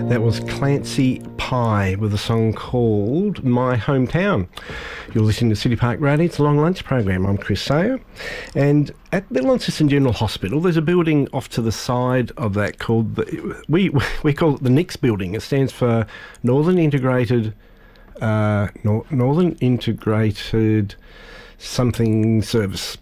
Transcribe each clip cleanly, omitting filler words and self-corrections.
That was Clancy Pye with a song called My Hometown. You're listening to City Park Radio. It's a long lunch program. I'm Chris Sayer. And at the Launceston General Hospital, there's a building off to the side of that called, we call it the NICS building. It stands for Northern Integrated something service.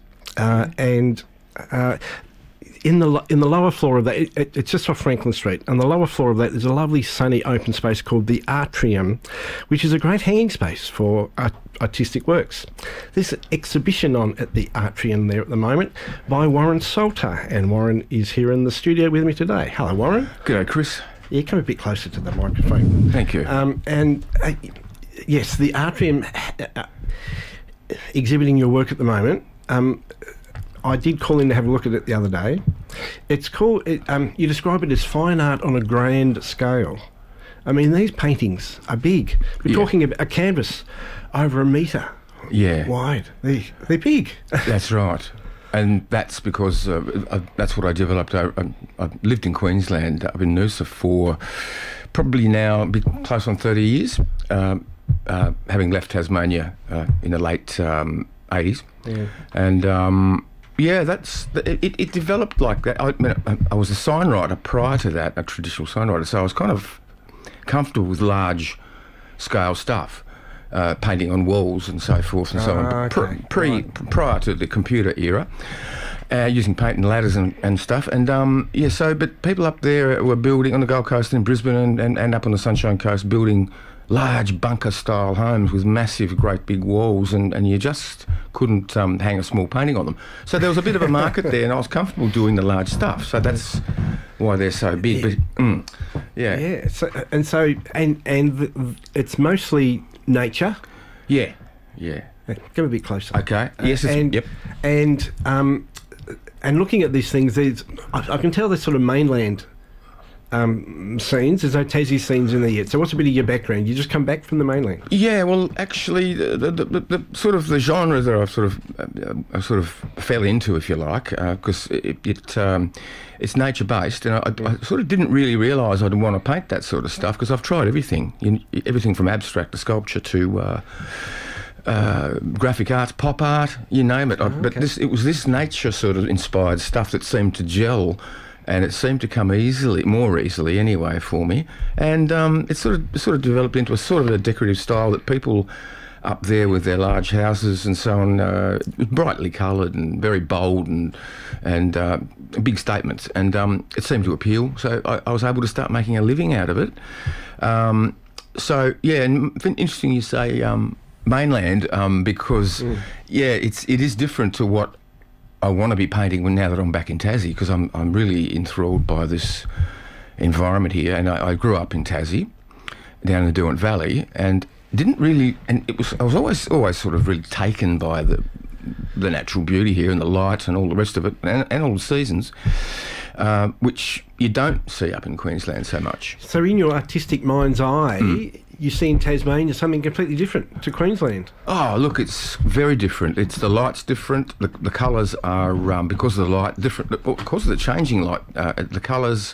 In the lower floor of that, it's just off Franklin Street. On the lower floor of that, there's a lovely sunny open space called the Atrium, which is a great hanging space for artistic works. There's an exhibition on at the Atrium there at the moment by Warren Salter, and Warren is here in the studio with me today. Hello, Warren. G'day, Chris. Yeah, come a bit closer to the microphone. Thank you. Yes, the Atrium exhibiting your work at the moment. I did call in to have a look at it the other day. It's called, you describe it as fine art on a grand scale. I mean, these paintings are big. We're talking about a canvas over a metre wide. They're big. That's right. And that's because that's what I developed. I've lived in Queensland, up in Noosa for probably now a bit close on 30 years, having left Tasmania in the late 80s. Yeah. And it developed like that. I was a sign writer prior to that, a traditional sign writer, so I was kind of comfortable with large scale stuff, painting on walls and so forth and so on. Prior to the computer era, using paint and ladders and stuff. And but people up there were building on the Gold Coast in Brisbane and up on the Sunshine Coast, building large bunker-style homes with massive, great big walls, and you just couldn't hang a small painting on them. So there was a bit of a market there, and I was comfortable doing the large stuff. So that's why they're so big. But So it's mostly nature. Yeah. Come a bit closer. Okay. Yes. And looking at these things, I can tell there's sort of mainland scenes. There's no Tassie scenes in there yet. So what's a bit of your background? You just come back from the mainland? Yeah, well, actually, the sort of the genre that I sort of fell into, if you like, because it's nature based, and I sort of didn't really realise I'd want to paint that sort of stuff because I've tried everything, everything from abstract to sculpture to graphic arts, pop art, you name it. But it was this nature sort of inspired stuff that seemed to gel. And it seemed to come more easily anyway for me. And it sort of developed into a sort of a decorative style that people up there with their large houses and so on, brightly coloured and very bold and big statements. And it seemed to appeal. So I was able to start making a living out of it. And interesting you say mainland because, it is different to what I want to be painting now that I'm back in Tassie, because I'm really enthralled by this environment here. And I grew up in Tassie, down in the Derwent Valley, and didn't really. And I was always sort of really taken by the natural beauty here and the light and all the rest of it, and all the seasons, which you don't see up in Queensland so much. So, in your artistic mind's eye, you see in Tasmania something completely different to Queensland. Oh, look, it's very different. The light's different. The colours are, because of the light, different. Because of the changing light, the colours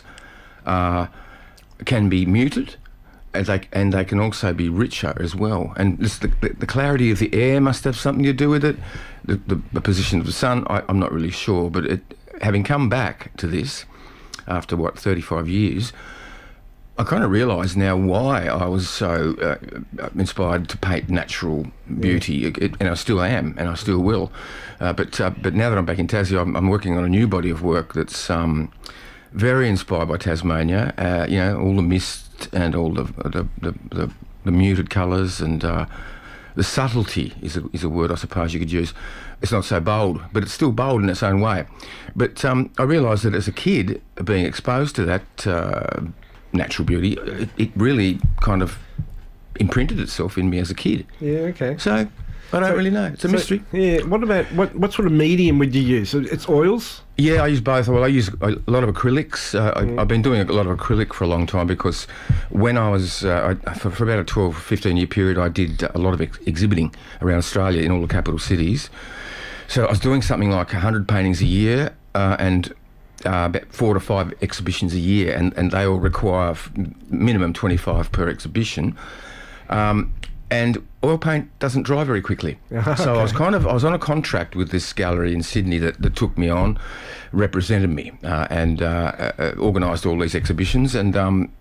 can be muted, and they can also be richer as well. And just the clarity of the air must have something to do with it. The position of the sun, I'm not really sure. But having come back to this after, 35 years, I kind of realise now why I was so inspired to paint natural beauty, and I still am, and I still will. But now that I'm back in Tassie, I'm working on a new body of work that's very inspired by Tasmania. All the mist and all the muted colours and the subtlety is a word I suppose you could use. It's not so bold, but it's still bold in its own way. But I realised that as a kid, being exposed to that natural beauty, it really kind of imprinted itself in me as a kid. Yeah, okay. So I don't really know. It's a mystery. Yeah. What about what sort of medium would you use? It's oils? Yeah, I use both. Well, I use a lot of acrylics. I've been doing a lot of acrylic for a long time because when I was, for about a 12, 15-year period, I did a lot of exhibiting around Australia in all the capital cities. So I was doing something like 100 paintings a year, and about 4 to 5 exhibitions a year, and they all require minimum 25 per exhibition. And oil paint doesn't dry very quickly. So I was on a contract with this gallery in Sydney that took me on, represented me, and organised all these exhibitions. And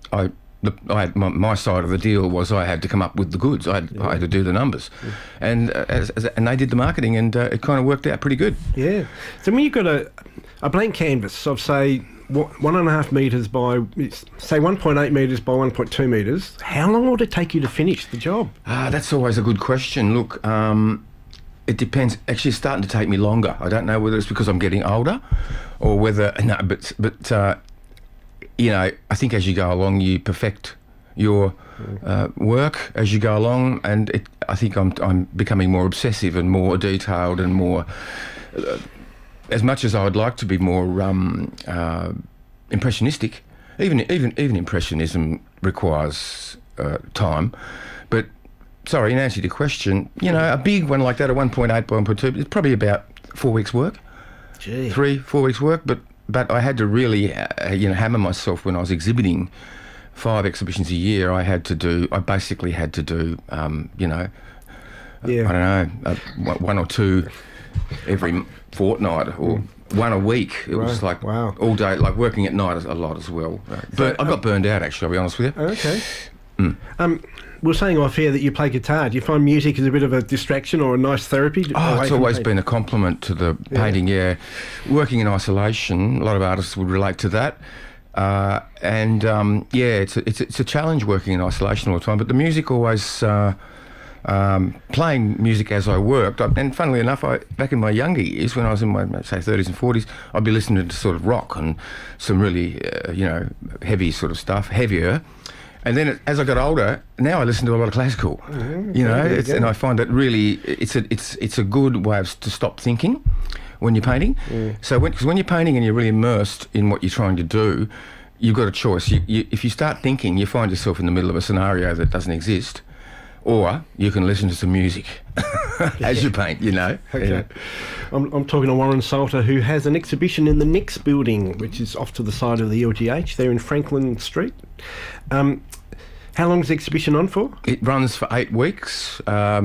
my side of the deal was I had to come up with the goods. I had to do the numbers, and they did the marketing, and it kind of worked out pretty good. Yeah. So when you've got a blank canvas of, say, 1.5 metres by, say, 1.8 metres by 1.2 metres, how long would it take you to finish the job? That's always a good question. Look, it depends. Actually, it's starting to take me longer. I don't know whether it's because I'm getting older, or whether you know, I think as you go along, you perfect your work as you go along, and I think I'm becoming more obsessive and more detailed and more. As much as I would like to be more impressionistic, even impressionism requires time. But sorry, in answer to your question, you know, a big one like that, a 1.8 by 1.2, it's probably about 4 weeks' work. Gee. 3-4 weeks' work. But I had to really, hammer myself when I was exhibiting 5 exhibitions a year. I basically had to do, I don't know, 1 or 2 every fortnight, or 1 a week. It was like all day, like working at night a lot as well. But I got burned out, actually, I'll be honest with you. Okay. We were saying off here that you play guitar. Do you find music is a bit of a distraction or a nice therapy? Oh, it's always been a compliment to the painting, yeah. Working in isolation, a lot of artists would relate to that. It's a challenge working in isolation all the time, but the music always... playing music as I worked, and funnily enough, back in my younger years, when I was in my, say, 30s and 40s, I'd be listening to sort of rock and some really, heavy sort of stuff, heavier. And then as I got older, now I listen to a lot of classical, and I find that really it's a good way to stop thinking when you're painting. So when you're painting and you're really immersed in what you're trying to do, you've got a choice. If you start thinking, you find yourself in the middle of a scenario that doesn't exist. Or you can listen to some music as you paint, you know. Okay. Yeah. I'm talking to Warren Salter, who has an exhibition in the Nix building, which is off to the side of the LGH, there in Franklin Street. How long is the exhibition on for? It runs for 8 weeks,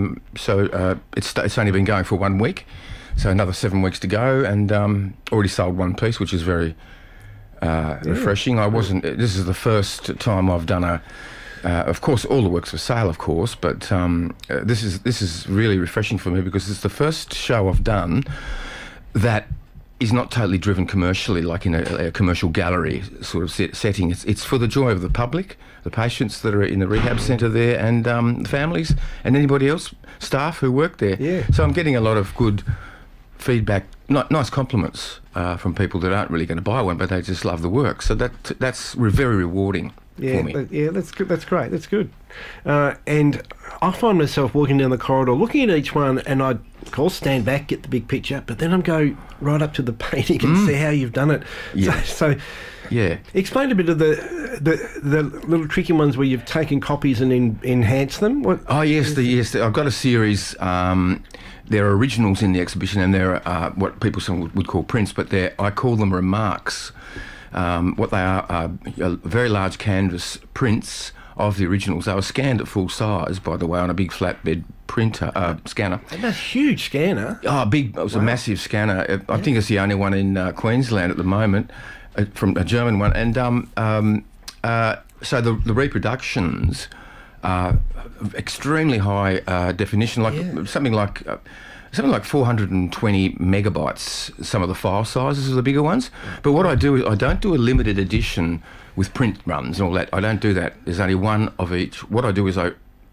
it's only been going for 1 week, so another 7 weeks to go, and already sold 1 piece, which is very refreshing. This is the first time I've done of course, all the work's for sale, of course, but this is really refreshing for me, because it's the first show I've done that is not totally driven commercially, like in a commercial gallery sort of setting. It's for the joy of the public, the patients that are in the rehab centre there, and the families, and anybody else, staff who work there. Yeah. So I'm getting a lot of good feedback, nice compliments from people that aren't really going to buy one, but they just love the work. So that's very rewarding. Yeah, that's good. That's great. That's good. And I find myself walking down the corridor, looking at each one, and I, of course, stand back, get the big picture, but then I'm go right up to the painting and see how you've done it. Yeah. So explain a bit of the little tricky ones where you've taken copies and enhanced them. Yes. I've got a series. There are originals in the exhibition, and there are what people would call prints, but I call them remarks. What they are very large canvas prints of the originals. They were scanned at full size, by the way, on a big flatbed printer scanner. And that's a huge scanner. Oh, big! It was a massive scanner. I think it's the only one in Queensland at the moment, from a German one. And so the reproductions are extremely high definition, something like 420 megabytes, some of the file sizes of the bigger ones. But what I do is I don't do a limited edition with print runs and all that. I don't do that. There's only one of each. What I do is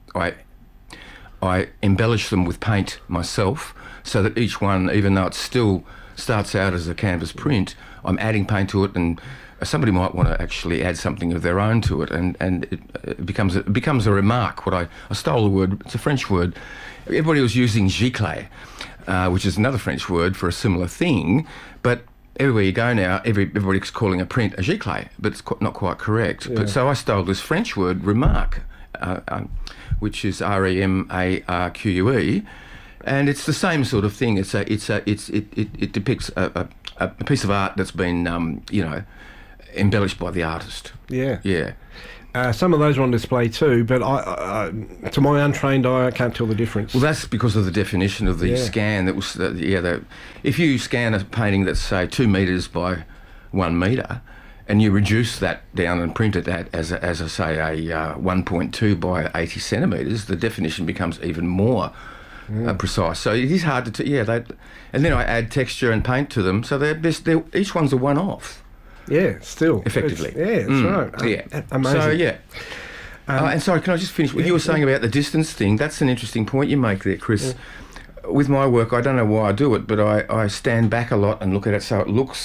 I embellish them with paint myself, so that each one, even though it still starts out as a canvas print, I'm adding paint to it, and somebody might want to actually add something of their own to it, and it becomes a remark. I stole the word. It's a French word. Everybody was using giclée, which is another French word for a similar thing, but everywhere you go now, everybody's calling a print a giclée, but it's not quite correct. Yeah. But so I stole this French word, remarque, which is remarque, and it's the same sort of thing. It depicts a piece of art that's been embellished by the artist. Yeah. Yeah. Some of those are on display too, but I to my untrained eye, I can't tell the difference. Well, that's because of the definition of the scan. That was, if you scan a painting that's, say, 2 metres by 1 metre, and you reduce that down and print it as a 1.2 by 80 centimetres, the definition becomes even more precise. So it is hard to, and then I add texture and paint to them, so each one's a one-off. Yeah, still. Effectively. That's right. Amazing. So, yeah. And sorry, can I just finish? You were saying about the distance thing. That's an interesting point you make there, Chris. With my work, I don't know why I do it, but I stand back a lot and look at it so it looks